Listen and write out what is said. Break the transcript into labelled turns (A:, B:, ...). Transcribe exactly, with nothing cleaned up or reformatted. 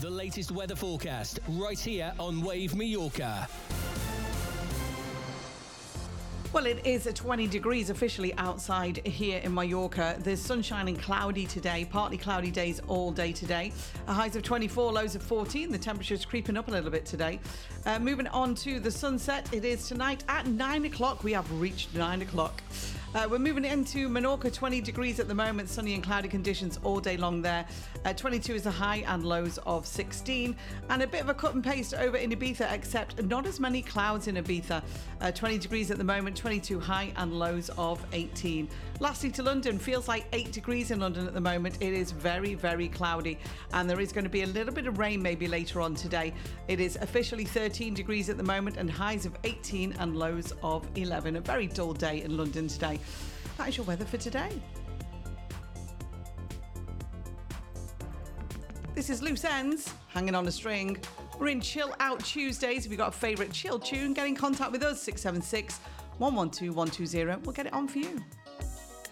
A: The latest weather forecast right here on Wave Mallorca.
B: Well, it is twenty degrees officially outside here in Mallorca. There's sunshine and cloudy today, partly cloudy days all day today. A highs of twenty-four, lows of fourteen. The temperature's creeping up a little bit today. Uh, moving on to the sunset, it is tonight at nine o'clock. We have reached nine o'clock. Uh, we're moving into Menorca, twenty degrees at the moment, sunny and cloudy conditions all day long there. Uh, twenty-two is the high and lows of sixteen. And a bit of a cut and paste over in Ibiza, except not as many clouds in Ibiza. Uh, twenty degrees at the moment, twenty-two high and lows of eighteen. Lastly to London, feels like eight degrees in London at the moment. It is very, very cloudy and there is going to be a little bit of rain maybe later on today. It is officially thirteen degrees at the moment and highs of eighteen and lows of eleven. A very dull day in London today. That is your weather for today. This is Loose Ends, hanging on a string. We're in Chill Out Tuesdays. If you've got a favourite chill tune, get in contact with us, six seven six, one one two, one two zero. We'll get it on for you.